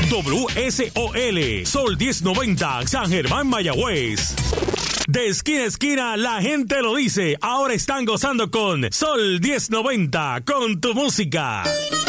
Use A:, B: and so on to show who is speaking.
A: WSOL, Sol 1090, San Germán, Mayagüez. De esquina a esquina, la gente lo dice. Ahora están gozando con Sol 1090, con tu música.